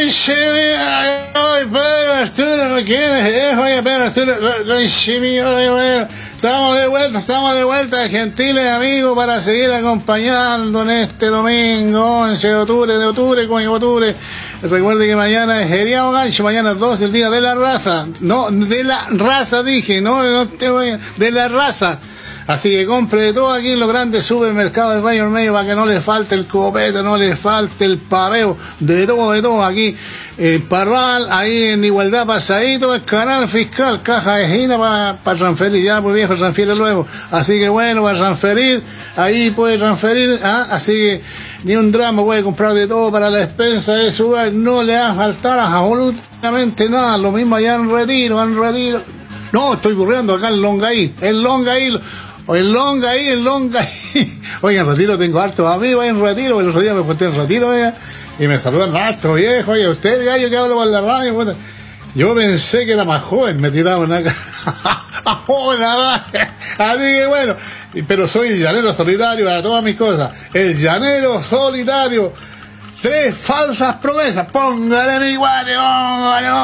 Ay, Pedro Arturo, ¿quién es eso? Oye, Pedro Arturo, estamos de vuelta, gentiles amigos, para seguir acompañando en este domingo, 11 de octubre, coño, octubre. Recuerde que mañana es feriado gancho, mañana es 2 del día de la raza. No, de la raza dije, no te voy a... de la raza. Así que compre de todo aquí en los grandes supermercados del Rayo Medio para que no le falte el copete, no le falte el paveo, de todo aquí. Parral, ahí en Igualdad Pasadito, el canal fiscal, caja de esquina para transferir, ya pues viejo, transfiere luego. Así que bueno, para transferir, ahí puede transferir, así que ni un drama, puede comprar de todo para la despensa de su hogar, no le va a faltar absolutamente nada, lo mismo allá en Retiro. No, estoy burreando acá en Longaí. Oye, en Retiro tengo hartos amigos, en Retiro, el otro día me puse en Retiro, y me saludan harto viejo, oye, usted gallo que hablo por la radio, puta. Yo pensé que era más joven, me tiraban acá. Así que bueno, pero soy el llanero solitario para todas mis cosas. El llanero solitario. 3 falsas promesas. Póngale mi guate, póngale.